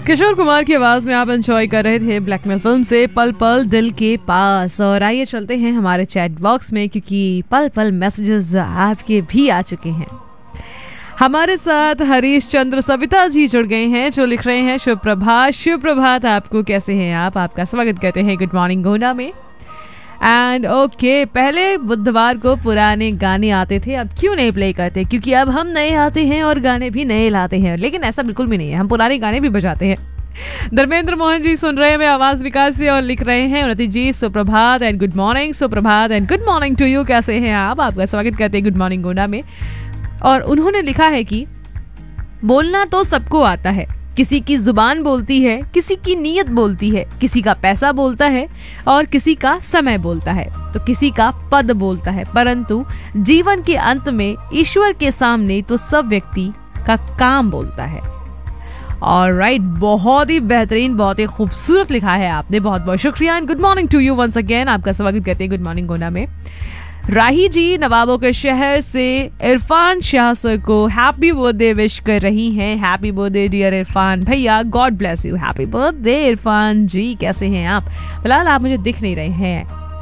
किशोर कुमार की आवाज में आप एंजॉय कर रहे थे ब्लैकमेल फिल्म से पल पल दिल के पास। और आइए चलते हैं हमारे चैट बॉक्स में, क्योंकि पल पल मैसेजेस आपके भी आ चुके हैं। हमारे साथ हरीश चंद्र सविता जी जुड़ गए हैं, जो लिख रहे हैं शुभ प्रभात। शुभ प्रभात आपको, कैसे हैं आप? आपका स्वागत करते हैं गुड मॉर्निंग गोंडा में। एंड ओके, पहले बुधवार को पुराने गाने आते थे, अब क्यों नहीं प्ले करते? क्योंकि अब हम नए आते हैं और गाने भी नए लाते हैं। लेकिन ऐसा बिल्कुल भी नहीं है, हम पुराने गाने भी बजाते हैं। धर्मेंद्र मोहन जी सुन रहे हैं मैं आवाज विकास से और लिख रहे हैं उन्नति जी सुप्रभात एंड गुड मॉर्निंग। सुप्रभात and good morning to you, कैसे हैं आप? आपका स्वागत करते हैं गुड मॉर्निंग गोंडा में। और उन्होंने लिखा है कि बोलना तो सबको आता है, किसी की जुबान बोलती है, किसी की नीयत बोलती है, किसी का पैसा बोलता है और किसी का समय बोलता है, तो किसी का पद बोलता है। परंतु जीवन के अंत में ईश्वर के सामने तो सब व्यक्ति का काम बोलता है। ऑलराइट, बहुत ही बेहतरीन, बहुत ही खूबसूरत लिखा है आपने, बहुत बहुत शुक्रिया and good morning to you once again. आपका स्वागत करते हैं गुड मॉर्निंग गोंडा में। राही जी नवाबों के शहर से इरफान शाह सर को हैप्पी बर्थडे विश कर रही हैं। हैप्पी बर्थडे डियर इरफान भैया, God bless you. Happy birthday Irfan जी, कैसे हैं आप? फिलहाल आप मुझे दिख नहीं रहे हैं।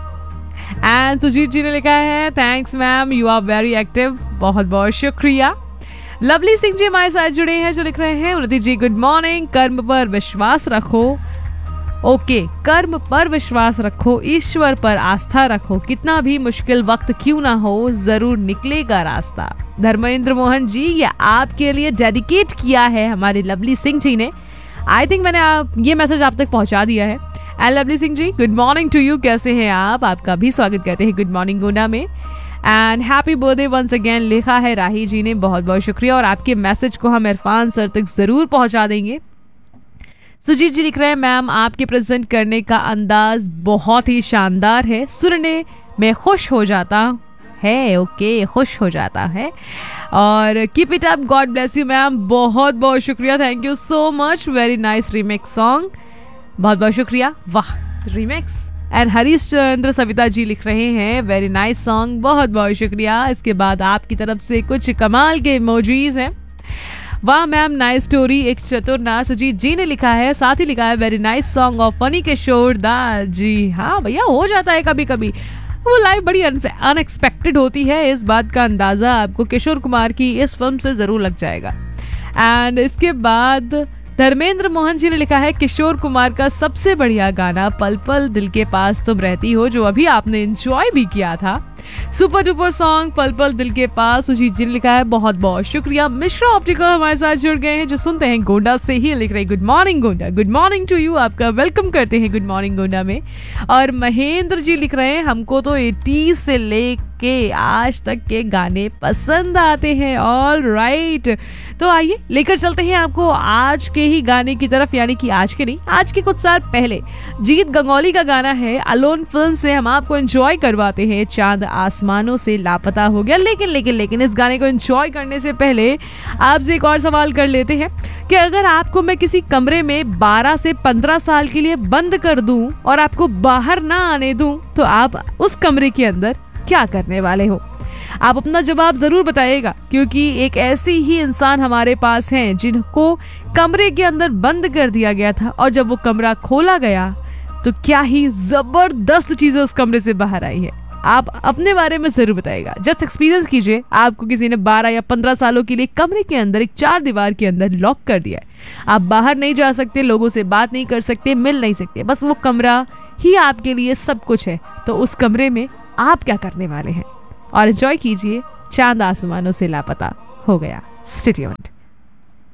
एंड सुजीत जी ने लिखा है thanks ma'am, you are very active, बहुत बहुत शुक्रिया। लवली सिंह जी हमारे साथ जुड़े हैं, जो लिख रहे हैं उन्नति जी गुड मॉर्निंग। कर्म पर विश्वास रखो, ओके, कर्म पर विश्वास रखो, ईश्वर पर आस्था रखो, कितना भी मुश्किल वक्त क्यों ना हो जरूर निकलेगा रास्ता। धर्मेंद्र मोहन जी, ये आपके लिए डेडिकेट किया है हमारे लवली सिंह जी ने। आई थिंक मैंने ये मैसेज आप तक पहुंचा दिया है। And lovely Singh ji good morning to you, कैसे हैं आप? आपका भी स्वागत करते हैं गुड मॉर्निंग गोंडा में। And happy birthday once again लिखा है राही जी ने, बहुत बहुत शुक्रिया। और आपके मैसेज को हम इरफान सर तक जरूर पहुंचा देंगे। सुजीत जी लिख रहे हैं मैम, आपके प्रेजेंट करने का अंदाज बहुत ही शानदार है, सुनने में खुश हो जाता है। ओके, खुश हो जाता है। और keep it up, God bless you ma'am, बहुत बहुत शुक्रिया, thank you so much, very nice remakes song, बहुत बहुत शुक्रिया। वाह रीमेक्स। एंड हरीश चंद्र सविता जी लिख रहे हैं वेरी नाइस सॉन्ग, बहुत बहुत शुक्रिया। इसके बाद आपकी तरफ से कुछ कमाल के इमोजीज हैं। वाह मैम, नाइस स्टोरी। एक चतुरनाथ सुजीत जी ने लिखा है, साथ ही लिखा है very nice song of funny किशोर दा जी। हाँ भैया, हो जाता है कभी कभी, वो लाइफ बड़ी अनएक्सपेक्टेड होती है, इस बात का अंदाजा आपको किशोर कुमार की इस फिल्म से जरूर लग जाएगा। एंड इसके बाद धर्मेंद्र मोहन जी ने लिखा है किशोर कुमार का सबसे बढ़िया गाना पल पल दिल के पास तुम रहती हो, जो अभी आपने एंजॉय भी किया था। सुपर डुपर सॉन्ग पल पल दिल के पास, सुजीत जी ने लिखा है, बहुत बहुत शुक्रिया। मिश्रा ऑप्टिकल हमारे साथ जुड़ गए हैं, जो सुनते हैं गोंडा से ही, लिख रहे good morning Gonda. Good morning to you, आपका वेलकम करते हैं गुड मॉर्निंग गोंडा में। और महेंद्र जी लिख रहे हैं हमको तो 80 से लेके आज तक के गाने पसंद आते हैं। ऑल राइट, तो आइए लेकर चलते हैं आपको आज के ही गाने की तरफ, यानी कि आज के नहीं, आज के कुछ साल पहले जीत गंगोली का गाना है, अलोन फिल्म से हम आपको एंजॉय करवाते हैं चांद आसमानों से लापता हो गया। लेकिन इस गाने को एंजॉय करने से पहले आपसे एक और सवाल कर लेते हैं कि अगर आपको मैं किसी कमरे में 12 से 15 साल के लिए बंद कर दूं और आपको बाहर ना आने दूं, तो आप उस कमरे के अंदर क्या करने वाले हो? आप अपना जवाब जरूर बताइएगा, क्योंकि एक ऐसे ही इंसान हमारे पास हैं जिनको कमरे के अंदर बंद कर दिया गया था, और जब वो कमरा खोला गया तो क्या ही जबरदस्त चीजें उस कमरे से बाहर आई है। आप अपने बारे में जरूर बताइएगा, जस्ट एक्सपीरियंस कीजिए। आपको किसी ने 12 या 15 सालों के लिए कमरे के अंदर, एक 4 दीवार के अंदर लॉक कर दिया है। आप बाहर नहीं जा सकते, लोगों से बात नहीं कर सकते, मिल नहीं सकते, बस वो कमरा ही आपके लिए सब कुछ है। तो उस कमरे में आप क्या करने वाले हैं? और एंजॉय कीजिए चांद आसमानों से लापता हो गया। Stay tuned.